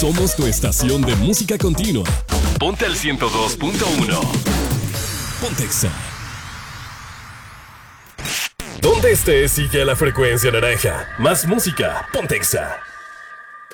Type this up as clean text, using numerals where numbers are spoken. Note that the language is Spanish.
Somos tu estación de música continua. Ponte al 102.1. Pontexa. Donde estés, sigue la frecuencia naranja. Más música, Pontexa.